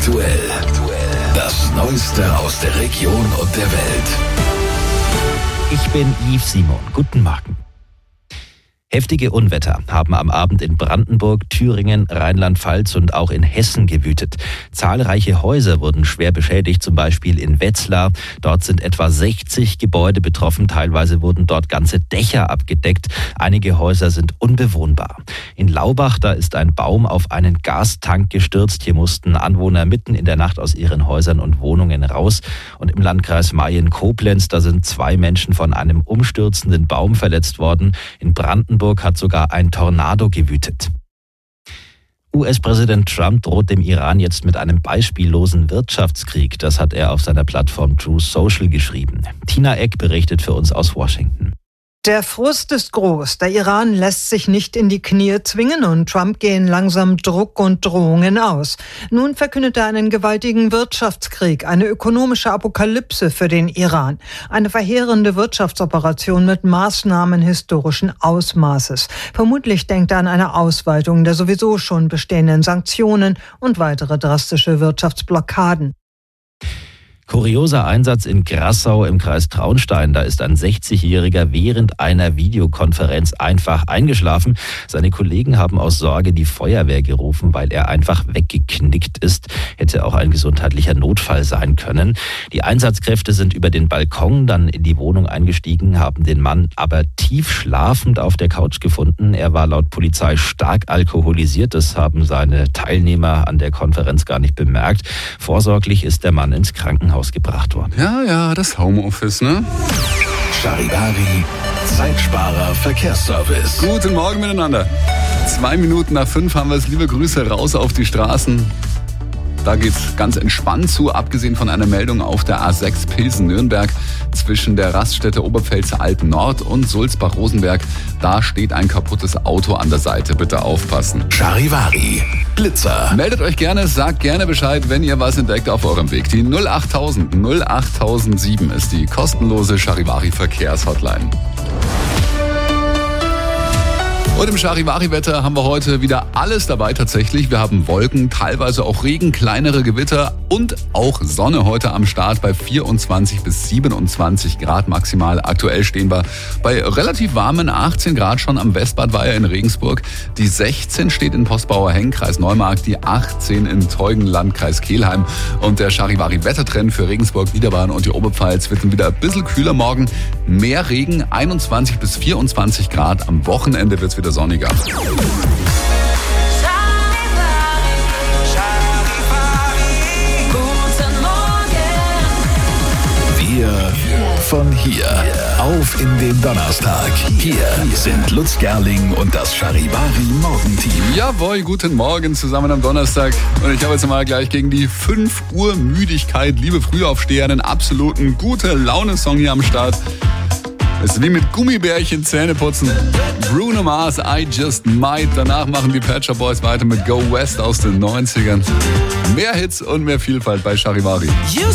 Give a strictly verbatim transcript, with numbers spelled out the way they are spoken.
Aktuell. Das Neueste aus der Region und der Welt. Ich bin Yves Simon. Guten Morgen. Heftige Unwetter haben am Abend in Brandenburg, Thüringen, Rheinland-Pfalz und auch in Hessen gewütet. Zahlreiche Häuser wurden schwer beschädigt, zum Beispiel in Wetzlar. Dort sind etwa sechzig Gebäude betroffen. Teilweise wurden dort ganze Dächer abgedeckt. Einige Häuser sind unbewohnbar. In Laubach, da ist ein Baum auf einen Gastank gestürzt. Hier mussten Anwohner mitten in der Nacht aus ihren Häusern und Wohnungen raus. Und im Landkreis Mayen-Koblenz, da sind zwei Menschen von einem umstürzenden Baum verletzt worden. In Brandenburg hat sogar ein Tornado gewütet. U S-Präsident Trump droht dem Iran jetzt mit einem beispiellosen Wirtschaftskrieg. Das hat er auf seiner Plattform Truth Social geschrieben. Tina Eck berichtet für uns aus Washington. Der Frust ist groß. Der Iran lässt sich nicht in die Knie zwingen und Trump gehen langsam Druck und Drohungen aus. Nun verkündet er einen gewaltigen Wirtschaftskrieg, eine ökonomische Apokalypse für den Iran. Eine verheerende Wirtschaftsoperation mit Maßnahmen historischen Ausmaßes. Vermutlich denkt er an eine Ausweitung der sowieso schon bestehenden Sanktionen und weitere drastische Wirtschaftsblockaden. Kurioser Einsatz in Grassau im Kreis Traunstein. Da ist ein sechzigjähriger während einer Videokonferenz einfach eingeschlafen. Seine Kollegen haben aus Sorge die Feuerwehr gerufen, weil er einfach weggeknickt ist. Hätte auch ein gesundheitlicher Notfall sein können. Die Einsatzkräfte sind über den Balkon dann in die Wohnung eingestiegen, haben den Mann aber tief schlafend auf der Couch gefunden. Er war laut Polizei stark alkoholisiert. Das haben seine Teilnehmer an der Konferenz gar nicht bemerkt. Vorsorglich ist der Mann ins Krankenhaus gebracht worden. Ja, ja, das Homeoffice, ne? Charivari, Zeitsparer, Verkehrsservice. Guten Morgen miteinander. Zwei Minuten nach fünf haben wir es. Liebe Grüße raus auf die Straßen. Da geht's ganz entspannt zu, abgesehen von einer Meldung auf der A sechs Pilsen-Nürnberg zwischen der Raststätte Oberpfälzer Alten Nord und Sulzbach-Rosenberg. Da steht ein kaputtes Auto an der Seite. Bitte aufpassen. Charivari, Blitzer. Meldet euch gerne, sagt gerne Bescheid, wenn ihr was entdeckt auf eurem Weg. Die null acht null null acht sieben ist die kostenlose Charivari-Verkehrshotline. Und im Charivari-Wetter haben wir heute wieder alles dabei tatsächlich. Wir haben Wolken, teilweise auch Regen, kleinere Gewitter und auch Sonne heute am Start bei vierundzwanzig bis siebenundzwanzig Grad maximal. Aktuell stehen wir bei relativ warmen achtzehn Grad schon am Westbad Weiher in Regensburg. Die sechzehn steht in Postbauer-Henn, Kreis Neumarkt, die achtzehn in Teugen, Landkreis Kelheim. Und der Charivari-Wettertrend für Regensburg, Niederbayern und die Oberpfalz wird dann wieder ein bisschen kühler morgen. Mehr Regen, einundzwanzig bis vierundzwanzig Grad. Am Wochenende wird es wieder sonniger. Wir von hier auf in den Donnerstag. Hier sind Lutz Gerling und das Charivari Morgenteam. Jawohl, guten Morgen zusammen am Donnerstag. Und ich habe jetzt mal gleich gegen die fünf Uhr Müdigkeit, liebe Frühaufsteher, einen absoluten gute-Laune-Song hier am Start. Es ist wie mit Gummibärchen Zähne putzen. Bruno Mars, I Just Might. Danach machen die Pet Shop Boys weiter mit Go West aus den neunzigern. Mehr Hits und mehr Vielfalt bei Charivari.